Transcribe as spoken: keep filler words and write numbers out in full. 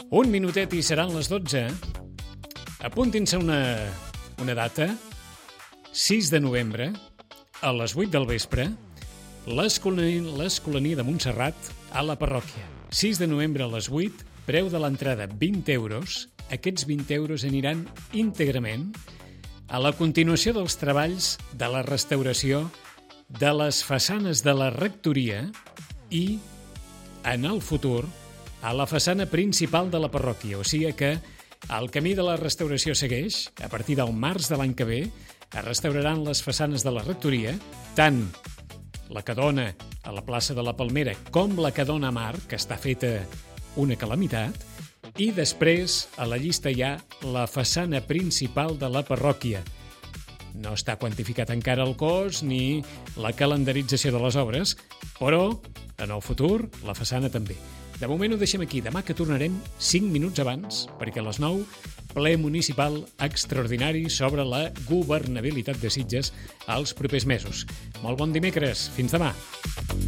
Un minutet i seran les dotze. Apuntin-se una, una data. sis de novembre, a les vuit del vespre, l'Escolania, l'Escolania de Montserrat a la parròquia. sis de novembre a les vuit, preu de l'entrada vint euros. Aquests vint euros aniran íntegrament a la continuació dels treballs de la restauració de les façanes de la rectoria i, en el futur, a la façana principal de la parròquia. O sigui que el camí de la restauració segueix. A partir del març de l'any que ve es restauraran les façanes de la rectoria, tant la que dona a la plaça de la Palmera com la que dona a Mar, que està feta una calamitat, i després a la llista hi ha la façana principal de la parròquia. No està quantificat encara el cost ni la calendarització de les obres, però en el futur la façana també. De moment ho deixem aquí. Demà que tornarem cinc minuts abans, perquè a les nou, ple municipal extraordinari sobre la governabilitat de Sitges als propers mesos. Molt bon dimecres. Fins demà.